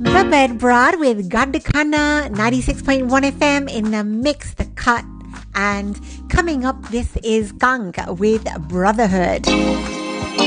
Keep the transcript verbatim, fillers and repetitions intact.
The Bed Broad with Gandakana ninety-six point one F M in the mix, the cut. And coming up, this is Kang with Brotherhood.